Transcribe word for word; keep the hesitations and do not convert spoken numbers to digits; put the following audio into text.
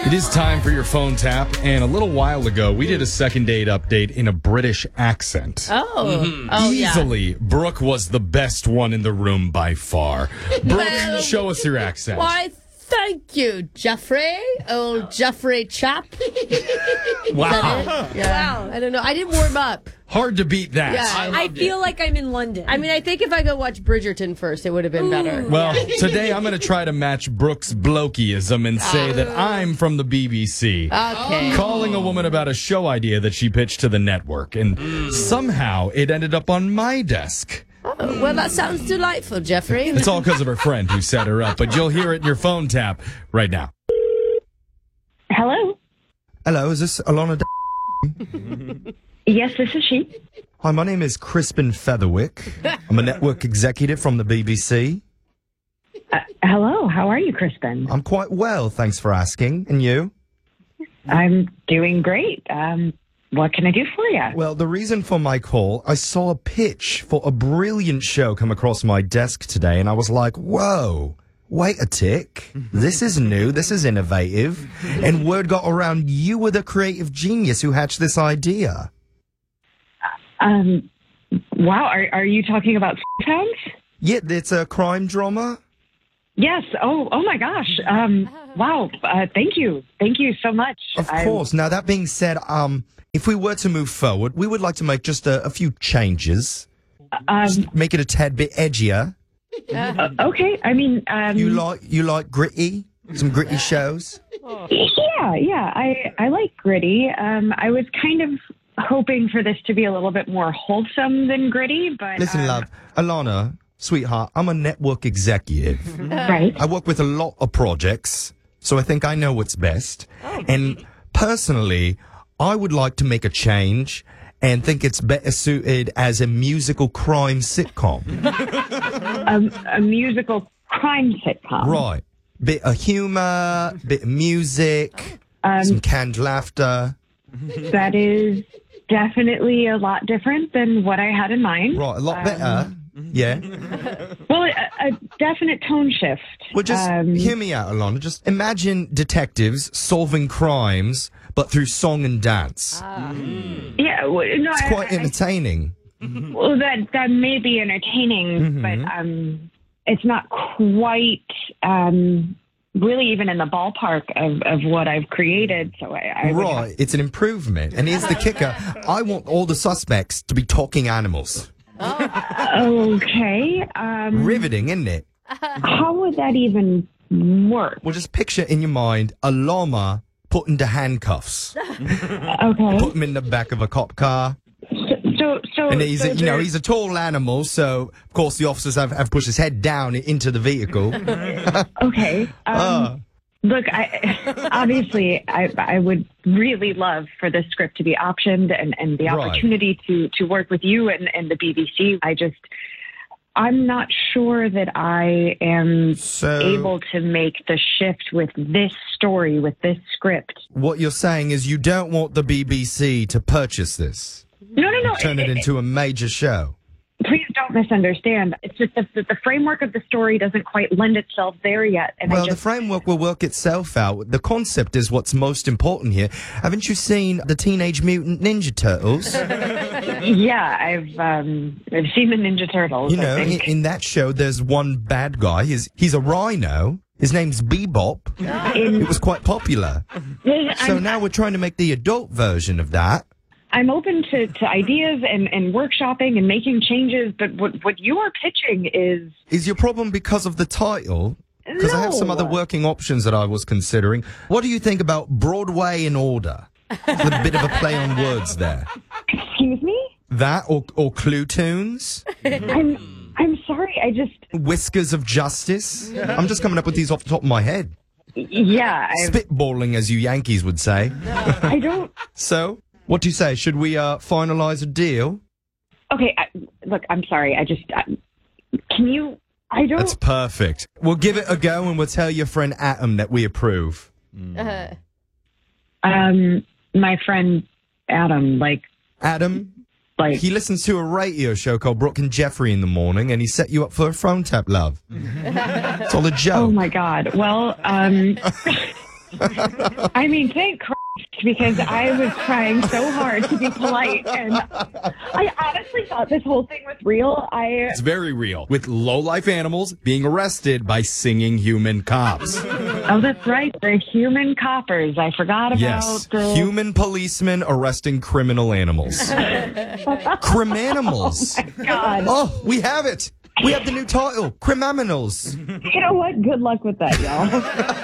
It is time for your phone tap, and a little while ago, we did a second date update in a British accent. Oh, mm-hmm. oh Easily, yeah. Brooke was the best one in the room by far. Brooke, Well, show us your accent. Why, thank you, Jeffrey. Old Jeffrey chap. Wow. Yeah. I don't know. I didn't warm up. Hard to beat that. Yeah. I feel like I'm in London. I mean, I think if I go watch Bridgerton first, it would have been better. Well, today I'm going to try to match Brooke's blokeism and say that I'm from the B B C. Okay. Calling a woman about a show idea that she pitched to the network, and somehow it ended up on my desk. Oh, well, that sounds delightful, Jeffrey. It's all because of her friend who set her up, but you'll hear it in your phone tap right now. Hello. Hello, is this Alana? D- Yes, this is she. Hi, my name is Crispin Featherwick. I'm a network executive from the B B C. Uh, hello. How are you, Crispin? I'm quite well, thanks for asking. And you? I'm doing great. Um, what can I do for you? Well, the reason for my call, I saw a pitch for a brilliant show come across my desk today, and I was like, whoa. Wait a tick. This is new. This is innovative. And word got around you were the creative genius who hatched this idea. Um, wow. Are are you talking about Sounds? Yeah, it's a crime drama. Yes. Oh. Oh my gosh. Um. Wow. Uh, thank you. Thank you so much. Of I- course. Now, that being said, um, if we were to move forward, we would like to make just a, a few changes. Um. Make it a tad bit edgier. uh, okay. I mean. Um. You like you like gritty? Some gritty shows? Yeah. Yeah. I I like gritty. Um. I was kind of hoping for this to be a little bit more wholesome than gritty, but Listen, um, love, Alana, sweetheart, I'm a network executive. Right. I work with a lot of projects, so I think I know what's best. And personally, I would like to make a change and think it's better suited as a musical crime sitcom. a, a musical crime sitcom. Right. Bit of humor, bit of music, Um, some canned laughter. That is definitely a lot different than what I had in mind. Right, a lot Um, better. Yeah. Well, a, a definite tone shift. Well, just Um, hear me out, Alana. Just imagine detectives solving crimes, but through song and dance. Yeah, well, no, It's I- quite I- entertaining. well, that that may be entertaining, Mm-hmm. but um, it's not quite um, really even in the ballpark of, of what I've created. So I, I would have- Right, it's an improvement. And here's the kicker. I want all the suspects to be talking animals. okay. Um, Riveting, isn't it? how would that even work? Well, just picture in your mind a llama put into handcuffs. Okay. Put him in the back of a cop car. So, so, so And he's, so a, you know, there- he's a tall animal, so of course the officers have, have pushed his head down into the vehicle. okay. Um, Ah. Look, I, obviously, I, I would really love for this script to be optioned and, and the Right. opportunity to, to work with you and, and the B B C. I just, I'm not sure that I am So- able to make the shift with this story, with this script. What you're saying is you don't want the B B C to purchase this, No, no, no. turn it into a major show. Please don't misunderstand. It's just that the, the framework of the story doesn't quite lend itself there yet. And Well, I the just, framework will work itself out. The concept is what's most important here. Haven't you seen the Teenage Mutant Ninja Turtles? yeah, I've um, I've seen the Ninja Turtles. You know, I in, think. in that show, there's one bad guy. He's, he's a rhino. His name's Bebop. It was quite popular. So I'm, now we're trying to make the adult version of that. I'm open to, to ideas and, and workshopping and making changes, but what, what you are pitching is Is your problem because of the title? Because I have some No. other working options that I was considering. What do you think about Broadway in Order? It's a bit of a play on words there. excuse me. That or, or Clue Tunes? I'm I'm sorry. I just Whiskers of Justice? I'm just coming up with these off the top of my head. yeah. I Spitballing, as you Yankees would say. I don't. So, what do you say? Should we uh, finalise a deal? Okay. I, look, I'm sorry. I just I, can you. I don't. That's perfect. We'll give it a go and we'll tell your friend Atom that we approve. Um, my friend Adam, like Adam, like he listens to a radio show called Brooke and Jeffrey in the morning and he set you up for a phone tap, love. It's all a joke. oh my god. Well, um. I mean, thank Christ, because I was trying so hard to be polite, and I honestly thought this whole thing was real. I It's very real, with low-life animals being arrested by singing human cops. oh, that's right, the human coppers. I forgot about Yes, the human policemen arresting criminal animals. Criminals. God. Oh, we have it. We have the new title, Criminals. You know what? Good luck with that, y'all.